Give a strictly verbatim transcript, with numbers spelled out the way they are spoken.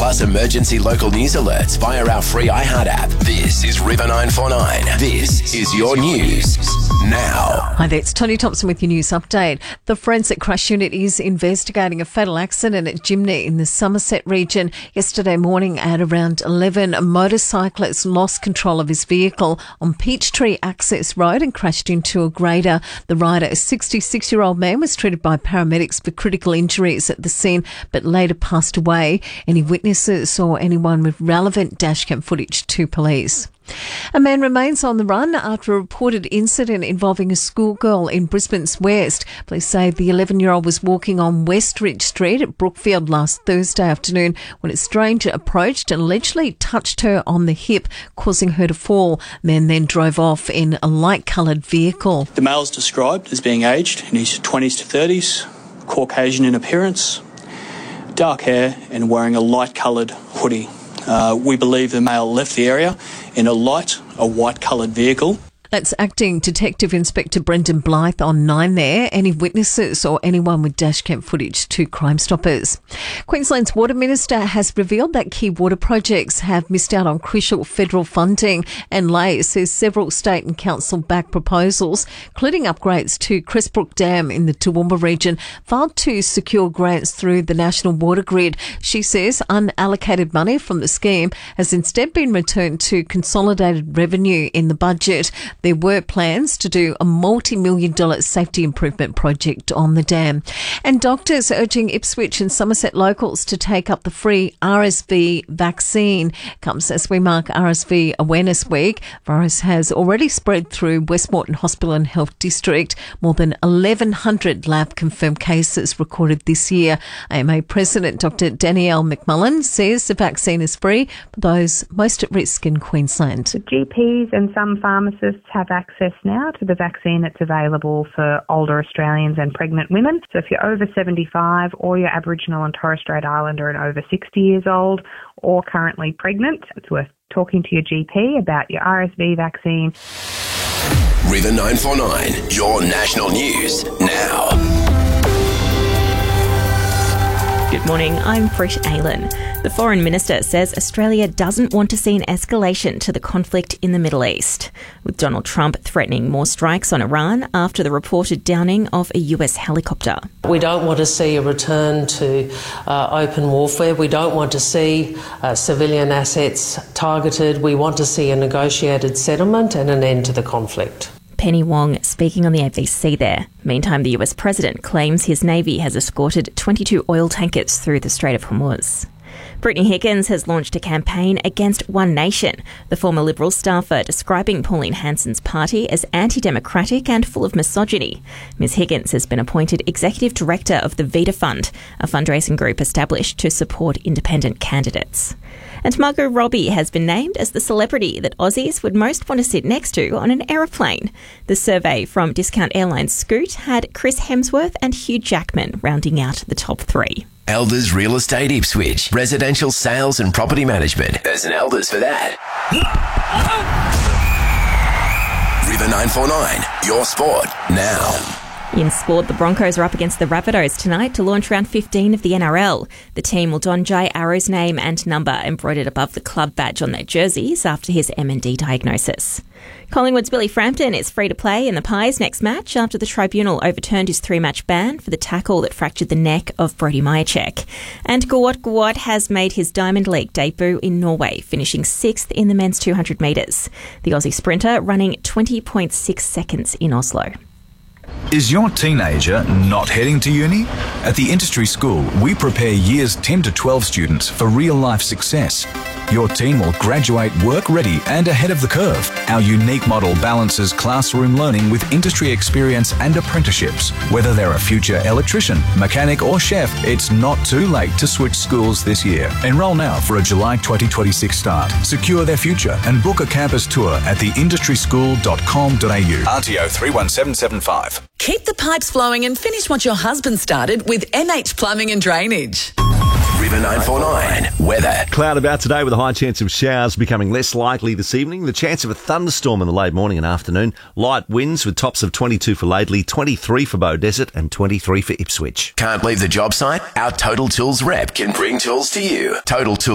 plus emergency local news alerts via our free iHeart app. This is River nine four nine. This is your news now. Hi there, it's Tony Thompson with your news update. The Forensic Crash Unit is investigating a fatal accident at Gymney in the Somerset region. Yesterday morning at around eleven, a motorcyclist lost control of his vehicle on Peachtree Access Road and crashed into a grader. The rider, a sixty-six-year-old man, was treated by paramedics for critical injuries at the scene but later passed away. Any witnesses or anyone with relevant dashcam footage to police. A man remains on the run after a reported incident involving a schoolgirl in Brisbane's West. Police say the eleven-year-old was walking on Westridge Street at Brookfield last Thursday afternoon when a stranger approached and allegedly touched her on the hip, causing her to fall. The man then drove off in a light-coloured vehicle. The male is described as being aged in his twenties to thirties, Caucasian in appearance, dark hair and wearing a light-coloured hoodie. Uh, we believe the male left the area in a light, a white-coloured vehicle. That's Acting Detective Inspector Brendan Blythe on nine there. Any witnesses or anyone with dashcam footage to Crime Stoppers. Queensland's Water Minister has revealed that key water projects have missed out on crucial federal funding, and Lay says several state and council-backed proposals, including upgrades to Crestbrook Dam in the Toowoomba region, failed to secure grants through the National Water Grid. She says unallocated money from the scheme has instead been returned to consolidated revenue in the budget. There were plans to do a multi-million dollar safety improvement project on the dam. And doctors urging Ipswich and Somerset locals to take up the free R S V vaccine. Comes as we mark R S V Awareness Week. Virus has already spread through Westmoreton Hospital and Health District. More than eleven hundred lab-confirmed cases recorded this year. A M A President Doctor Danielle McMullen says the vaccine is free for those most at risk in Queensland. The G Ps and some pharmacists have access now to the vaccine that's available for older Australians and pregnant women. So if you're over seventy-five or you're Aboriginal and Torres Strait Islander and over sixty years old or currently pregnant, it's worth talking to your G P about your R S V vaccine. River nine four nine, your national news now. Good morning, I'm Frish Aylan. The Foreign Minister says Australia doesn't want to see an escalation to the conflict in the Middle East, with Donald Trump threatening more strikes on Iran after the reported downing of a U S helicopter. We don't want to see a return to uh, open warfare. We don't want to see uh, civilian assets targeted. We want to see a negotiated settlement and an end to the conflict. Penny Wong speaking on the A B C there. Meantime, the U S President claims his Navy has escorted twenty-two oil tankers through the Strait of Hormuz. Brittany Higgins has launched a campaign against One Nation, the former Liberal staffer describing Pauline Hanson's party as anti-democratic and full of misogyny. Miz Higgins has been appointed Executive Director of the Vita Fund, a fundraising group established to support independent candidates. And Margot Robbie has been named as the celebrity that Aussies would most want to sit next to on an aeroplane. The survey from Discount Airlines Scoot had Chris Hemsworth and Hugh Jackman rounding out the top three. Elders Real Estate Ipswich. Residential sales and property management. There's an Elders for that. River nine four nine, your sport now. In sport, the Broncos are up against the Rabbitohs tonight to launch round fifteen of the N R L. The team will don Jai Arrow's name and number embroidered above the club badge on their jerseys after his M and D diagnosis. Collingwood's Billy Frampton is free to play in the Pies next match after the tribunal overturned his three-match ban for the tackle that fractured the neck of Brody Myercheck. And Gawat Gawat has made his Diamond League debut in Norway, finishing sixth in the men's two hundred metres. The Aussie sprinter running twenty point six seconds in Oslo. Is your teenager not heading to uni? At the Industry School, we prepare years ten to twelve students for real-life success. Your teen will graduate work-ready and ahead of the curve. Our unique model balances classroom learning with industry experience and apprenticeships. Whether they're a future electrician, mechanic or chef, it's not too late to switch schools this year. Enrol now for a July twenty twenty-six start. Secure their future and book a campus tour at the industry school dot com dot a u. R T O three one seven seven five. Keep the pipes flowing and finish what your husband started with M H Plumbing and Drainage. River nine four nine weather. Cloud about today with a high chance of showers becoming less likely this evening. The chance of a thunderstorm in the late morning and afternoon. Light winds with tops of twenty-two for Laidley, twenty-three for Bow Desert and twenty-three for Ipswich. Can't leave the job site? Our Total Tools rep can bring tools to you. Total Tools.